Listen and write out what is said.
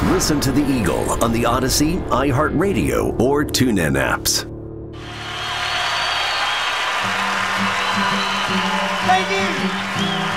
Listen to The Eagle on the Odyssey, iHeartRadio, or TuneIn apps. Thank you.